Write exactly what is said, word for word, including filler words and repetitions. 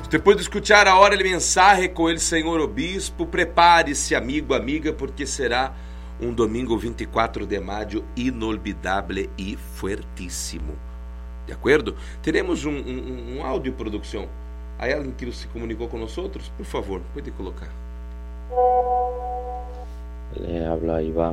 Depois de escutar a hora de mensagem com o senhor obispo, prepare-se, amigo, amiga, porque será um domingo vinte e quatro de maio inolvidável e fuertíssimo. De acordo? Teremos um, um, um áudio, produção. A Ellen que se comunicou com nós outros, por favor, pode colocar. Le habla Iván